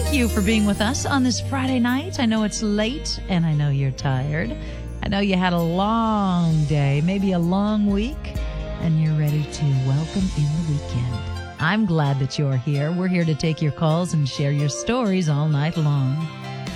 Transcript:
Thank you for being with us on this Friday night. I know it's late and I know you're tired. I know you had a long day, maybe a long week, and you're ready to welcome in the weekend. I'm glad that you're here. We're here to take your calls and share your stories all night long.